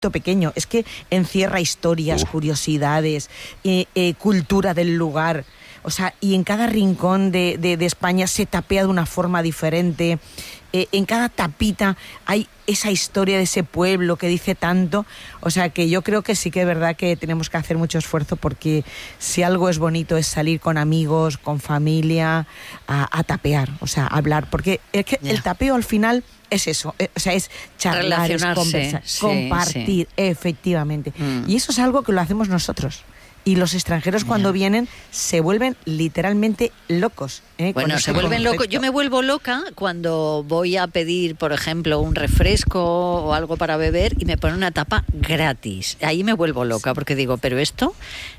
pequeño, es que encierra historias, curiosidades, cultura del lugar. O sea, y en cada rincón de España se tapea de una forma diferente. En cada tapita hay esa historia de ese pueblo que dice tanto. O sea, que yo creo que sí que es verdad que tenemos que hacer mucho esfuerzo, porque si algo es bonito es salir con amigos, con familia, a tapear, o sea, a hablar. Porque es que el tapeo al final es eso, o sea, es charlar, es conversar, compartir, efectivamente. Y eso es algo que lo hacemos nosotros. Y los extranjeros cuando vienen se vuelven literalmente locos. Bueno, se vuelven locos. Yo me vuelvo loca cuando voy a pedir, por ejemplo, un refresco o algo para beber y me ponen una tapa gratis. Ahí me vuelvo loca porque digo, pero esto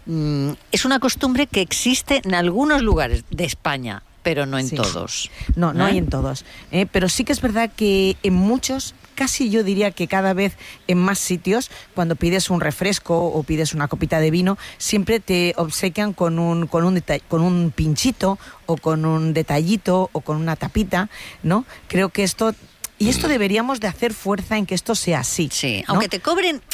es una costumbre que existe en algunos lugares de España, pero no en todos. No hay en todos. Pero sí que es verdad que en muchos, casi yo diría que cada vez en más sitios, cuando pides un refresco o pides una copita de vino, siempre te obsequian con un pinchito o con un detallito o con una tapita, ¿no? Creo que esto deberíamos de hacer fuerza en que esto sea así. Sí, ¿no? aunque te cobren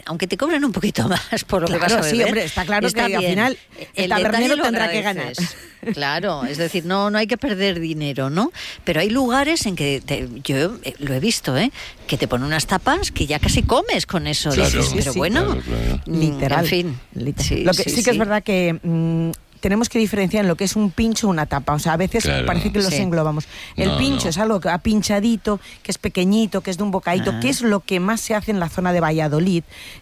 un poquito más por lo que vas a beber. Sí, hombre, está claro que al final el tabernero tendrá que ganar. Claro, es decir, no hay que perder dinero, ¿no? Pero hay lugares en que yo lo he visto, que te ponen unas tapas que ya casi comes con eso. Claro, pero bueno, claro. Literal. En fin. Lo que sí que es verdad que tenemos que diferenciar en lo que es un pincho o una tapa. O sea, a veces parece que los englobamos. El pincho es algo que va pinchadito, que es pequeñito, que es de un bocadito, que es lo que más se hace en la zona de Valladolid.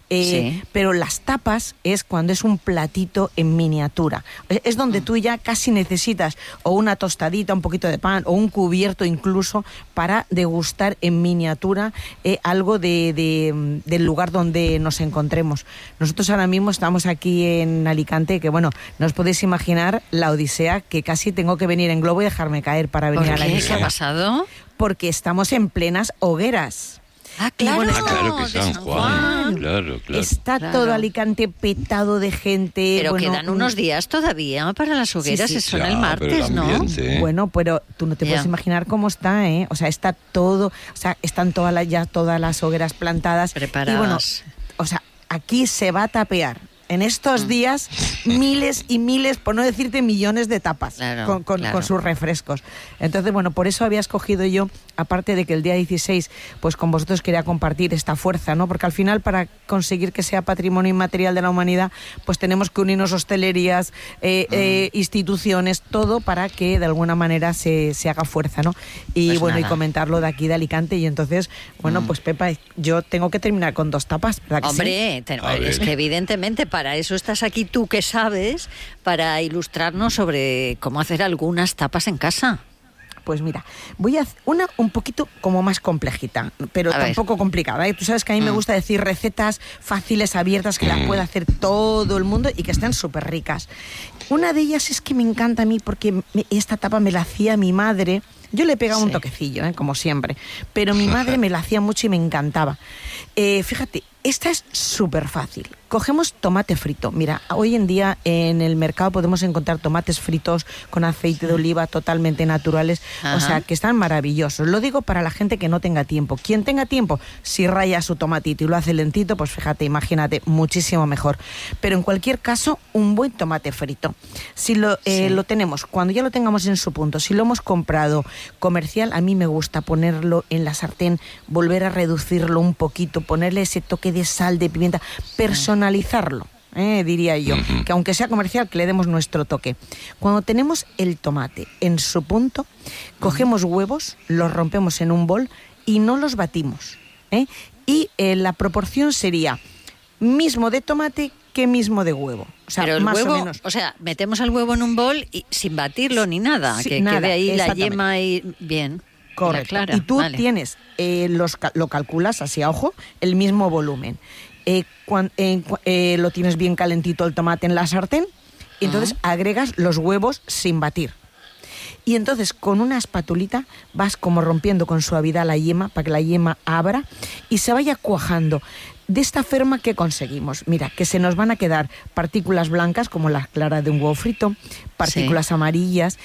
Pero las tapas es cuando es un platito en miniatura. Es donde tú ya casi necesitas o una tostadita, un poquito de pan o un cubierto incluso para degustar en miniatura algo del lugar donde nos encontremos. Nosotros ahora mismo estamos aquí en Alicante, que bueno, no os podéis imaginar la odisea que casi tengo que venir en globo y dejarme caer para venir a la ¿Qué ha pasado? Porque estamos en plenas hogueras. Claro, claro que San Juan. Claro. Está todo Alicante petado de gente. Pero quedan unos días todavía para las hogueras, son el martes, ¿no? Bueno, pero tú no te puedes imaginar cómo está, ¿eh? O sea, está todo, o sea, están todas las hogueras plantadas. Preparadas. Y bueno, o sea, aquí se va a tapear en estos días miles y miles, por no decirte millones de tapas con sus refrescos. Entonces, bueno, por eso había escogido yo, aparte de que el día 16, pues con vosotros quería compartir esta fuerza, ¿no? Porque al final, para conseguir que sea patrimonio inmaterial de la humanidad, pues tenemos que unirnos hostelerías, instituciones, todo para que de alguna manera se haga fuerza, ¿no? Y pues bueno, y comentarlo de aquí de Alicante. Y entonces, bueno, pues Pepa, yo tengo que terminar con 2 tapas, ¿verdad que Hombre, es que evidentemente para eso estás aquí tú, que sabes, para ilustrarnos sobre cómo hacer algunas tapas en casa. Pues mira, voy a hacer una un poquito como más complejita, pero tampoco complicada, ¿eh? Tú sabes que a mí me gusta decir recetas fáciles, abiertas, que las pueda hacer todo el mundo y que estén súper ricas. Una de ellas es que me encanta a mí porque esta tapa me la hacía mi madre. Yo le he pegado un toquecillo, como siempre, pero mi madre me la hacía mucho y me encantaba. Fíjate, esta es súper fácil. Cogemos tomate frito. Mira, hoy en día en el mercado podemos encontrar tomates fritos con aceite de oliva totalmente naturales, o sea, que están maravillosos. Lo digo para la gente que no tenga tiempo. Quien tenga tiempo, si raya su tomatito y lo hace lentito, pues fíjate, imagínate, muchísimo mejor. Pero en cualquier caso, un buen tomate frito. Si lo tenemos, cuando ya lo tengamos en su punto, si lo hemos comprado comercial, a mí me gusta ponerlo en la sartén, volver a reducirlo un poquito, ponerle ese toque de sal, de pimienta, personalizarlo, diría yo, que aunque sea comercial, que le demos nuestro toque. Cuando tenemos el tomate en su punto, cogemos huevos, los rompemos en un bol y no los batimos, y la proporción sería mismo de tomate que mismo de huevo. O sea, pero el más huevo, o menos. O sea, metemos el huevo en un bol y sin batirlo ni nada, que quede ahí la yema y bien. Correcto. Clara, y tú tienes, lo calculas así a ojo, el mismo volumen. Lo tienes bien calentito el tomate en la sartén, y entonces agregas los huevos sin batir. Y entonces con una espatulita vas como rompiendo con suavidad la yema para que la yema abra y se vaya cuajando. De esta forma, ¿qué conseguimos? Mira, que se nos van a quedar partículas blancas, como la clara de un huevo frito, partículas amarillas,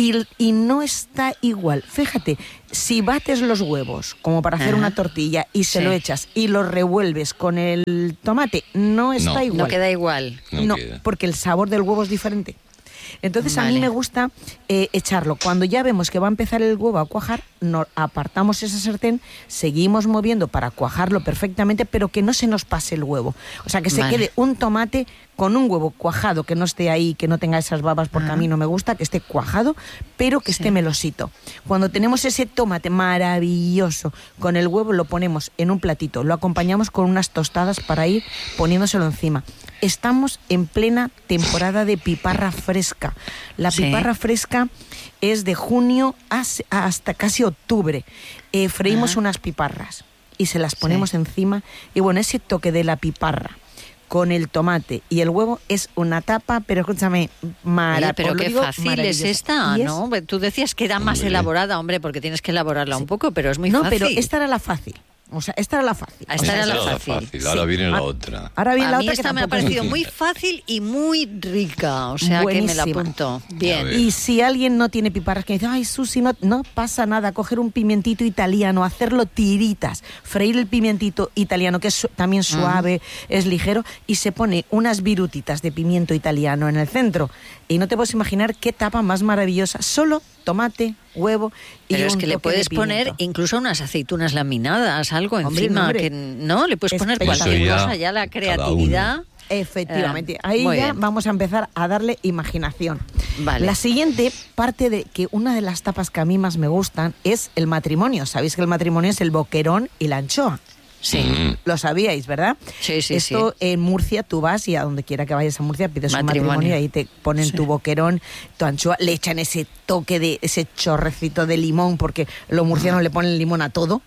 y no está igual. Fíjate, si bates los huevos, como para hacer una tortilla, y se lo echas y lo revuelves con el tomate, no está igual. No queda igual. No, porque el sabor del huevo es diferente. Entonces a mí me gusta echarlo. Cuando ya vemos que va a empezar el huevo a cuajar, apartamos esa sartén, seguimos moviendo para cuajarlo perfectamente, pero que no se nos pase el huevo. O sea, que se quede un tomate con un huevo cuajado, que no esté ahí, que no tenga esas babas, porque a mí no me gusta, que esté cuajado, pero que esté melosito. Cuando tenemos ese tomate maravilloso con el huevo, lo ponemos en un platito, lo acompañamos con unas tostadas para ir poniéndoselo encima. Estamos en plena temporada de piparra fresca. La piparra fresca es de junio hasta casi octubre. Freímos unas piparras y se las ponemos encima. Y bueno, ese toque de la piparra con el tomate y el huevo es una tapa, pero escúchame, maravillosa. Pero qué fácil es esta, ¿no? Tú decías que era más elaborada, hombre, porque tienes que elaborarla un poco, pero es muy fácil. No, pero esta era la fácil. O sea, esta era la fácil. Esta era la fácil. Ahora viene la otra. Ahora viene la otra. Esta me ha parecido muy fácil y muy rica. O sea, buenísima. Que me la apunto. Bien. Y si alguien no tiene piparras, que dice, ay, Susi, no pasa nada, coger un pimientito italiano, hacerlo tiritas, freír el pimientito italiano, que es también suave, es ligero, y se pone unas virutitas de pimiento italiano en el centro. Y no te puedes imaginar qué tapa más maravillosa. Solo tomate, huevo y pero es que le puedes poner incluso unas aceitunas laminadas, algo encima, que no le puedes poner cualquier cosa, ya la creatividad. Efectivamente, ahí ya bien. Vamos a empezar a darle imaginación. Vale. La siguiente parte de que una de las tapas que a mí más me gustan es el matrimonio. Sabéis que el matrimonio es el boquerón y la anchoa. Sí. Lo sabíais, ¿verdad? Sí. Esto en Murcia tú vas y a donde quiera que vayas a Murcia pides un matrimonio y ahí te ponen tu boquerón, tu anchoa, le echan ese toque de ese chorrecito de limón, porque los murcianos le ponen limón a todo,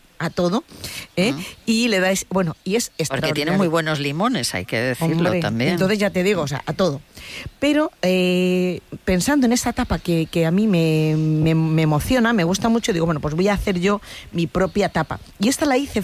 y le dais, bueno, y es extraordinario. Porque tiene muy buenos limones, hay que decirlo también. Entonces ya te digo, o sea, a todo. Pero pensando en esa tapa que a mí me emociona, me gusta mucho, digo, bueno, pues voy a hacer yo mi propia tapa. Y esta la hice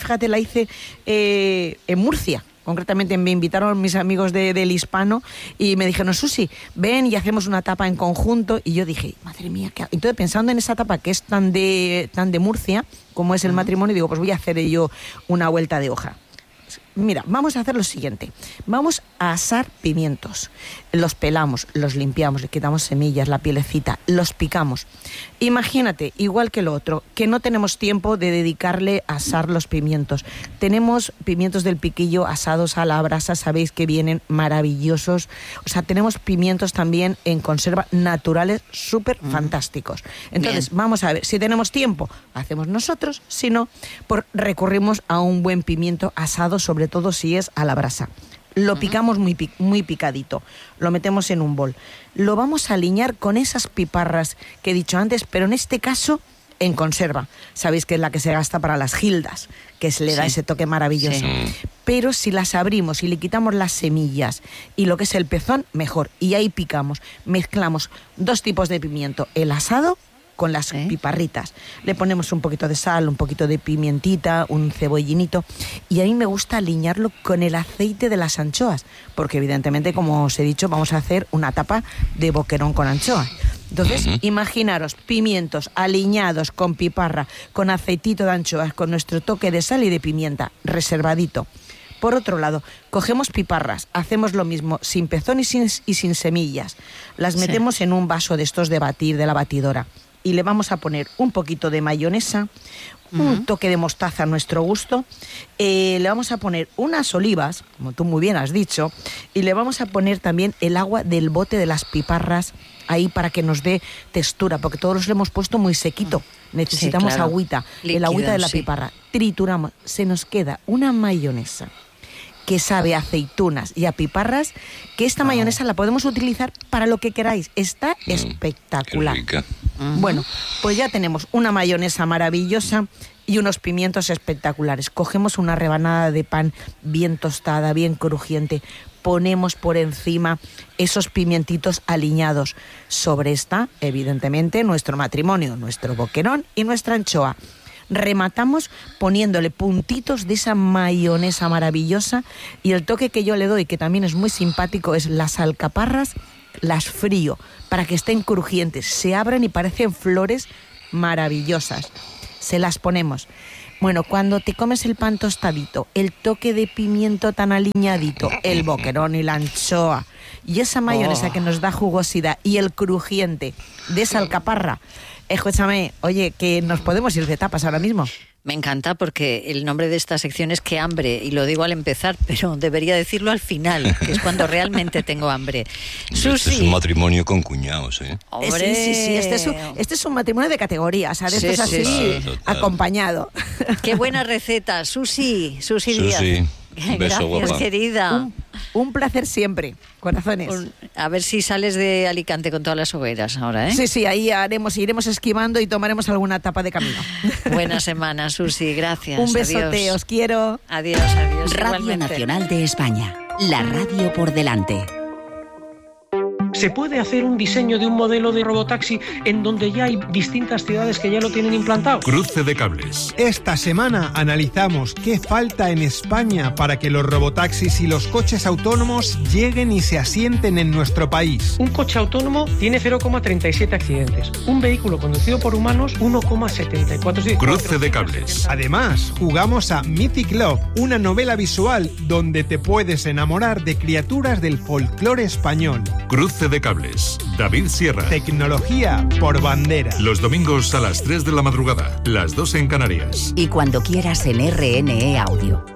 en Murcia. Concretamente me invitaron mis amigos del Hispano y me dijeron, Susi, ven y hacemos una tapa en conjunto. Y yo dije, madre mía, ¿qué hago? Entonces pensando en esa tapa que es tan de Murcia, como es el matrimonio, digo, pues voy a hacer yo una vuelta de hoja. Mira, vamos a hacer lo siguiente. Vamos a asar pimientos. Los pelamos, los limpiamos, le quitamos semillas, la pielecita, los picamos. Imagínate, igual que lo otro, que no tenemos tiempo de dedicarle a asar los pimientos. Tenemos pimientos del piquillo asados a la brasa, sabéis que vienen maravillosos. O sea, tenemos pimientos también en conserva naturales súper fantásticos. Entonces, vamos a ver, si tenemos tiempo, hacemos nosotros, si no, recurrimos a un buen pimiento asado, sobre todo si es a la brasa. Lo picamos muy picadito, lo metemos en un bol. Lo vamos a aliñar con esas piparras que he dicho antes, pero en este caso en conserva. Sabéis que es la que se gasta para las gildas, que se le da ese toque maravilloso. Sí. Pero si las abrimos y le quitamos las semillas y lo que es el pezón, mejor. Y ahí picamos, mezclamos 2 tipos de pimiento, el asado con las piparritas. Le ponemos un poquito de sal, un poquito de pimientita, un cebollinito, y a mí me gusta aliñarlo con el aceite de las anchoas, porque evidentemente, como os he dicho, vamos a hacer una tapa de boquerón con anchoa. Entonces, imaginaros pimientos aliñados con piparra, con aceitito de anchoas, con nuestro toque de sal y de pimienta, reservadito. Por otro lado, cogemos piparras, hacemos lo mismo, sin pezón y sin semillas. Las metemos en un vaso de estos de batir, de la batidora. Y le vamos a poner un poquito de mayonesa, un toque de mostaza a nuestro gusto, le vamos a poner unas olivas, como tú muy bien has dicho, y le vamos a poner también el agua del bote de las piparras ahí para que nos dé textura, porque todos los hemos puesto muy sequito, necesitamos agüita, líquido, el agüita de la piparra, trituramos, se nos queda una mayonesa que sabe a aceitunas y a piparras, que esta mayonesa la podemos utilizar para lo que queráis. Está espectacular. Qué rica. Bueno, pues ya tenemos una mayonesa maravillosa y unos pimientos espectaculares. Cogemos una rebanada de pan bien tostada, bien crujiente, ponemos por encima esos pimientitos aliñados. Sobre esta, evidentemente, nuestro matrimonio, nuestro boquerón y nuestra anchoa. Rematamos poniéndole puntitos de esa mayonesa maravillosa, y el toque que yo le doy, que también es muy simpático, es las alcaparras, las frío para que estén crujientes, se abren y parecen flores maravillosas. Se las ponemos. Bueno, cuando te comes el pan tostadito, el toque de pimiento tan aliñadito, el boquerón y la anchoa, y esa mayonesa que nos da jugosidad, y el crujiente de esa alcaparra, escúchame, oye, que nos podemos ir de tapas ahora mismo. Me encanta porque el nombre de esta sección es Qué hambre, y lo digo al empezar, pero debería decirlo al final, que es cuando realmente tengo hambre. Susi. Este es un matrimonio con cuñados, ¿eh? ¡Hombre! Sí, este es un matrimonio de categoría, ¿sabes? Sí, esto es así, total. acompañado. ¡Qué buena receta! Susi Díaz. Un beso, Gracias, guapa. querida. Un placer siempre, corazones. A ver si sales de Alicante con todas las hogueras ahora, ¿eh? Sí, ahí iremos esquivando y tomaremos alguna tapa de camino. Buena semana, Susi, gracias. Un besote, adiós. os quiero. Adiós. Radio Igualmente. Nacional de España, la radio por delante. ¿Se puede hacer un diseño de un modelo de robotaxi en donde ya hay distintas ciudades que ya lo tienen implantado? Cruce de cables. Esta semana analizamos qué falta en España para que los robotaxis y los coches autónomos lleguen y se asienten en nuestro país. Un coche autónomo tiene 0,37 accidentes. Un vehículo conducido por humanos, 1,74. Cruce de cables. Además, jugamos a Mythic Love, una novela visual donde te puedes enamorar de criaturas del folclore español. Cruce de cables. David Sierra. Tecnología por bandera. Los domingos a las 3 de la madrugada, las 2 en Canarias. Y cuando quieras en RNE Audio.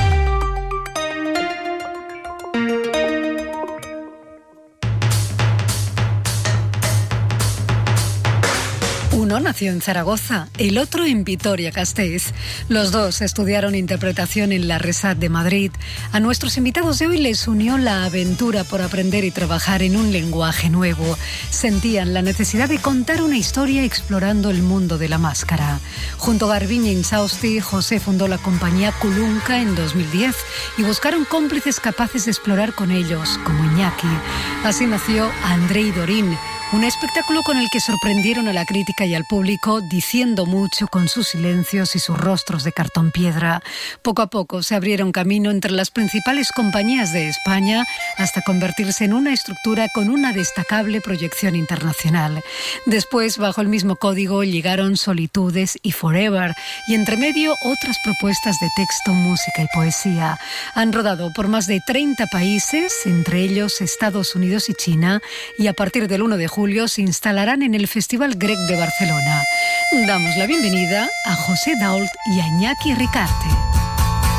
Uno nació en Zaragoza, el otro en Vitoria-Gasteiz. Los dos estudiaron interpretación en la RESAT de Madrid. A nuestros invitados de hoy les unió la aventura por aprender y trabajar en un lenguaje nuevo. Sentían la necesidad de contar una historia explorando el mundo de la máscara. Junto a Garbiñe Insausti, José fundó la compañía Kulunka en 2010 y buscaron cómplices capaces de explorar con ellos, como Iñaki. Así nació Andrei Dorín, un espectáculo con el que sorprendieron a la crítica y al público, diciendo mucho con sus silencios y sus rostros de cartón piedra. Poco a poco se abrieron camino entre las principales compañías de España hasta convertirse en una estructura con una destacable proyección internacional. Después, bajo el mismo código, llegaron Solitudes y Forever, y entre medio otras propuestas de texto, música y poesía. Han rodado por más de 30 países, entre ellos Estados Unidos y China, y a partir del 1 de julio se instalarán en el Festival Grec de Barcelona. Damos la bienvenida a José Dault y a Iñaki Ricarte.